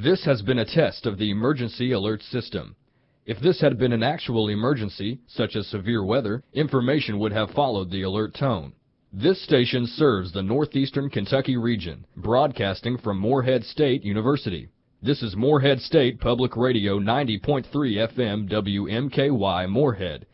This has been a test of the emergency alert system. If this had been an actual emergency, such as severe weather, information would have followed the alert tone. This station serves the northeastern Kentucky region, broadcasting from Morehead State University. This is Morehead State Public Radio 90.3 FM WMKY Morehead,